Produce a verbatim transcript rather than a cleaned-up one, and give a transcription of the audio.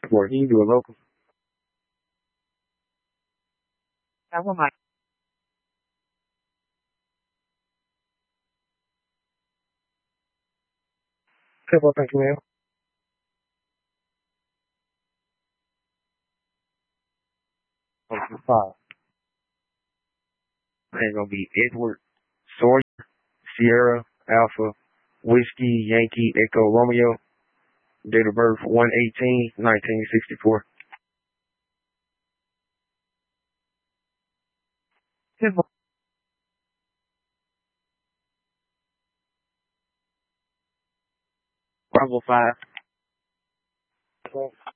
Or can you do a local? I want my Triple, thank you, ma'am. Okay, five. It's gonna be Edward Sawyer, Sierra, Alpha, Whiskey, Yankee, Echo, Romeo. Date of birth one eighteen nineteen sixty-four. Bravo five.